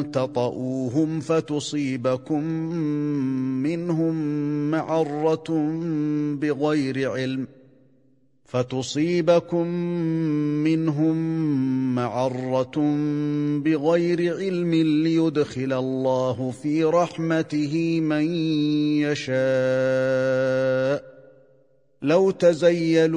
تطؤوهم فتصيبكم منهم معرة بغير علم ليدخل الله في رحمته من يشاء. لو تزيلوا